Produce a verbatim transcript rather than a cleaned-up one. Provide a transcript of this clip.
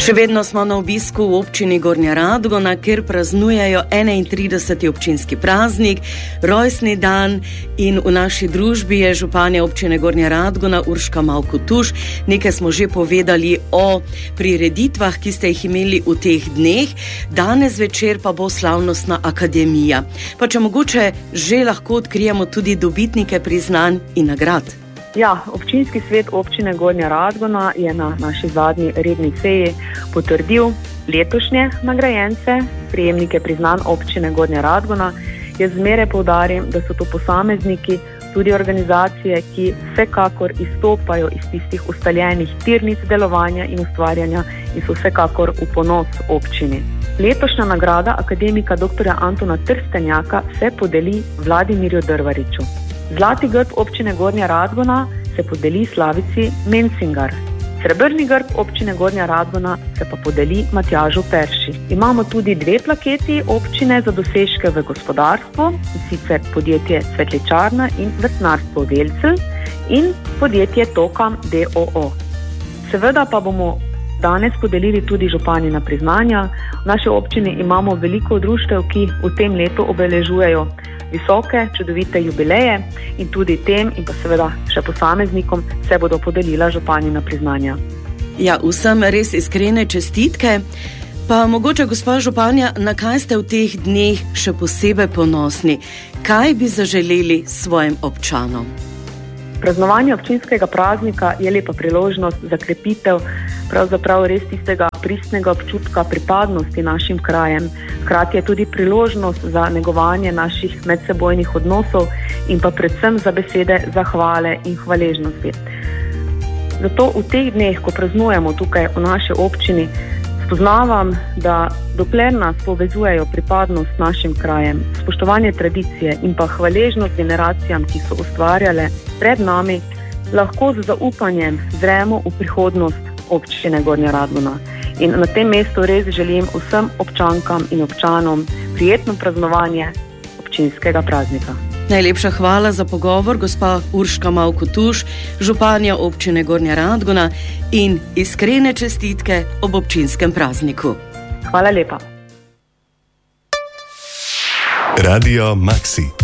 Še vedno smo na obisku v občini Gornja Radgona, kjer praznujejo enaintrideseti občinski praznik, rojstni dan, in v naši družbi je županja občine Gornja Radgona Urška Mavko Tuš. Nekaj smo že povedali o prireditvah, ki ste jih imeli v teh dneh. Danes večer pa bo slavnostna akademija. Pa če mogoče že lahko odkrijemo tudi dobitnike priznanj in nagrad. Ja, občinski svet občine Gornja Radgona je na naši zadnji redni seji potrdil letošnje nagrajence, prejemnike priznanj občine Gornja Radgona. Jaz zmeraj poudarim, da so to posamezniki, tudi organizacije, ki vsekakor izstopajo iz tistih ustaljenih tirnic delovanja in ustvarjanja in so vsekakor v ponos občini. Letošnja nagrada akademika doktorja Antona Trstenjaka se podeli Vladimirju Drvariču. Zlati grb občine Gornja Radgona se podeli Slavici Mencingar. Srebrni grb občine Gornja Radgona se pa podeli Matjažu Perši. Imamo tudi dve plaketi občine za dosežke v gospodarstvu, in sicer podjetje Cvetličarna in vrtnarstvo Velcelj in podjetje Tokam d o o. Seveda pa bomo danes podelili tudi županjina priznanja. V naši občini imamo veliko društev, ki v tem letu obeležujejo visoke, čudovite jubileje in tudi tem in pa seveda še posameznikom se bodo podelila županjina priznanja. Ja, vsem res iskrene čestitke. Pa mogoče, gospa županja, na kaj ste v teh dneh še posebej ponosni? Kaj bi zaželeli svojim občanom? Praznovanje občinskega praznika je lepa priložnost za krepitev pravzaprav res tistega pristnega občutka pripadnosti našim krajem. Hkrati je tudi priložnost za negovanje naših medsebojnih odnosov in pa predvsem za besede zahvale in hvaležnosti. Zato v teh dneh, ko praznujemo tukaj v naši občini, spoznavam, da dokler nas povezujejo pripadnost našim krajem, spoštovanje tradicije in pa hvaležnost generacijam, ki so ustvarjale pred nami, lahko z zaupanjem zremo v prihodnost občine Gornja Radgona. In na tem mestu res želim vsem občankam in občanom prijetno praznovanje občinskega praznika. Najlepša hvala za pogovor, gospa Urška Mavko Tuš, županja občine Gornja Radgona, in iskrene čestitke ob občinskem prazniku. Hvala lepa. Radio Maxi.